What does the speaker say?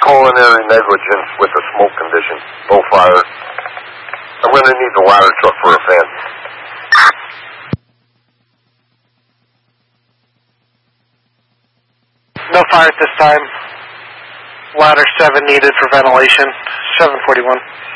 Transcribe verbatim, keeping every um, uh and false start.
culinary negligence with a smoke condition. Low fire. I'm going to need the ladder truck for a fan. No fire at this time. Ladder seven needed for ventilation. seven forty-one.